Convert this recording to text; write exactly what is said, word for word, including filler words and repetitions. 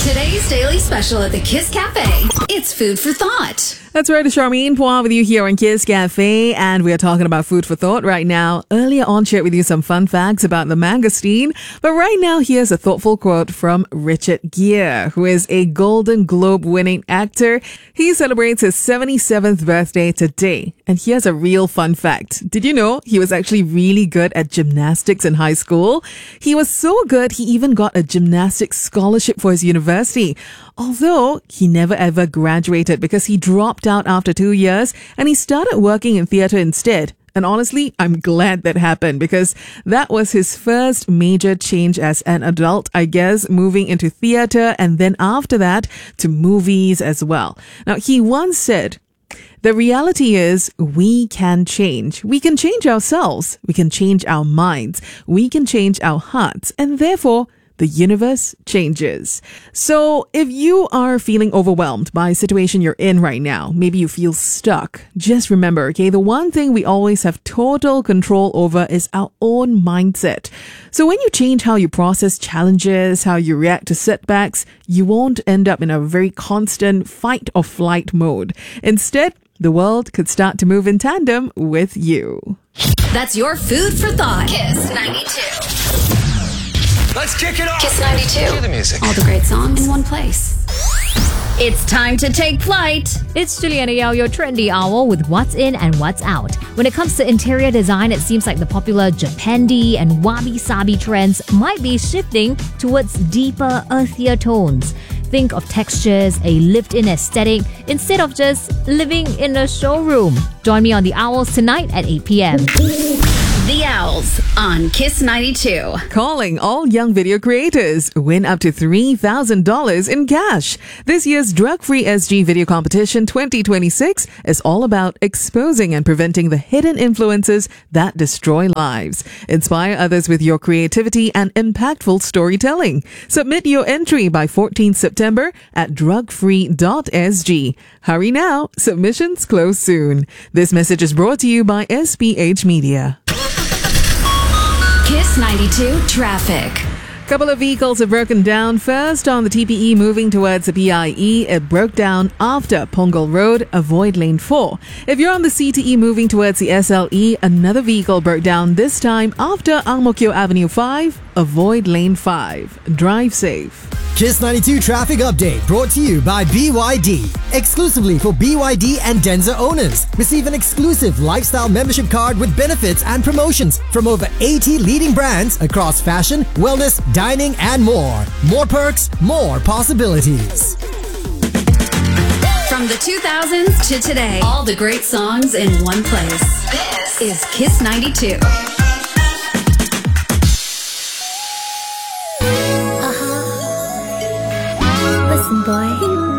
Today's daily special at the Kiss Cafe. It's food for thought. That's right, Charmaine Poir with you here on Kiss Cafe, and we are talking about food for thought right now. Earlier on, shared with you some fun facts about the mangosteen, but right now, here's a thoughtful quote from Richard Gere, who is a Golden Globe winning actor. He celebrates his seventy-seventh birthday today, and here's a real fun fact. Did you know he was actually really good at gymnastics in high school? He was so good, he even got a gymnastics scholarship for his university. Although he never ever graduated because he dropped out after two years and he started working in theatre instead. And honestly, I'm glad that happened because that was his first major change as an adult, I guess, moving into theatre and then after that to movies as well. Now, he once said, "The reality is we can change. We can change ourselves. We can change our minds. We can change our hearts. And therefore, the universe changes." So if you are feeling overwhelmed by a situation you're in right now, maybe you feel stuck, just remember, okay, the one thing we always have total control over is our own mindset. So when you change how you process challenges, how you react to setbacks, you won't end up in a very constant fight or flight mode. Instead, the world could start to move in tandem with you. That's your food for thought. Kiss ninety-two. Let's kick it off. Kiss ninety-two. Cue the music. All the great songs in one place. It's time to take flight. It's Juliana Yao, your trendy owl, with what's in and what's out. When it comes to interior design, it seems like the popular Japandi and wabi-sabi trends might be shifting towards deeper, earthier tones. Think of textures, a lived-in aesthetic, instead of just living in a showroom. Join me on The Owls tonight at eight p.m. The Owls on Kiss ninety-two. Calling all young video creators. Win up to three thousand dollars in cash. This year's Drug Free S G Video Competition twenty twenty-six is all about exposing and preventing the hidden influences that destroy lives. Inspire others with your creativity and impactful storytelling. Submit your entry by fourteenth September at drug free dot s g. Hurry now. Submissions close soon. This message is brought to you by S P H Media. Kiss ninety-two traffic. Couple of vehicles have broken down. First, on the T P E moving towards the P I E, it broke down after Punggol Road. Avoid lane four. If you're on the C T E moving towards the S L E, another vehicle broke down, this time after Ang Mo Kio Avenue five. Avoid lane five. Drive safe. Kiss ninety-two traffic update brought to you by B Y D. Exclusively for B Y D and Denza owners. Receive an exclusive lifestyle membership card with benefits and promotions from over eighty leading brands across fashion, wellness, dining, and more. More perks, more possibilities. From the two thousands to today, all the great songs in one place. This is Kiss ninety-two. Listen, boy.